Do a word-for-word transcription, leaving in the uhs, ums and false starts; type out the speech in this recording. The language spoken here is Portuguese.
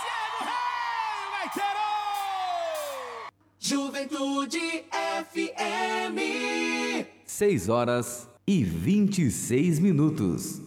Juventude F M. Seis horas e vinte e seis minutos.